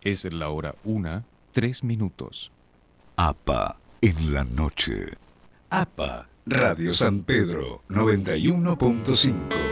Es la hora 1:03. APA en la noche. APA, Radio San Pedro 91.5.